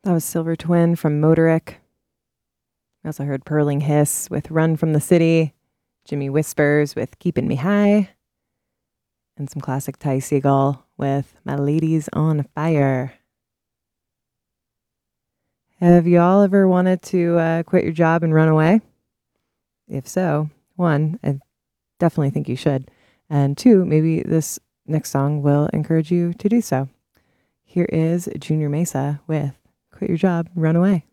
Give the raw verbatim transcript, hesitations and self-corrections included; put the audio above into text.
That was Silver Twin from Motoric. I also heard Purling Hiss with Run from the City, Jimmy Whispers with Keeping Me High, and some classic Ty Segall with My Lady's on Fire. Have you all ever wanted to uh, quit your job and run away? If so, one, I definitely think you should. And two, maybe this next song will encourage you to do so. Here is Junior Mesa with Quit Your Job, Run Away.